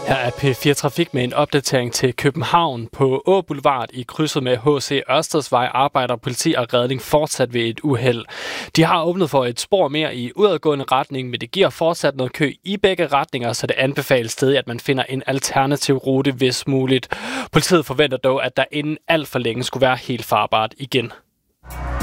Her er P4 Trafik med en opdatering til København. På Å Boulevard i krydset med H.C. Ørstedsvej arbejder politi og redning fortsat ved et uheld. De har åbnet for et spor mere i udadgående retning, men det giver fortsat noget kø i begge retninger, så det anbefales stadig, at man finder en alternativ rute, hvis muligt. Politiet forventer dog, at der inden alt for længe skulle være helt farbart igen.